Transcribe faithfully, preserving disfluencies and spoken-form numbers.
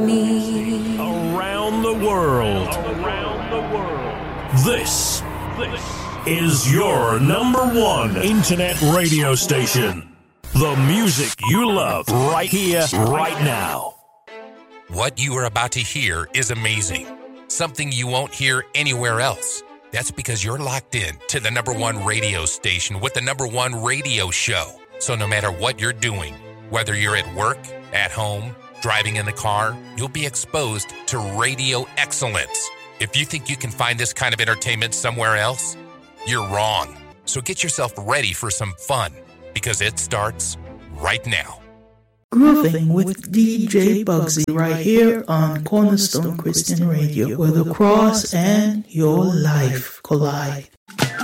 Me. Around the world. Around the world. This, this is your number one internet radio station. The music you love right here, right now. What you are about to hear is amazing. Something you won't hear anywhere else. That's because you're locked in to the number one radio station with the number one radio show. So no matter what you're doing, whether you're at work, at home, driving in the car, you'll be exposed to radio excellence. If you think you can find this kind of entertainment somewhere else, you're wrong. So get yourself ready for some fun, because it starts right now. Grooving with D J Bugsy right here on Cornerstone Christian Radio, where the cross and your life collide.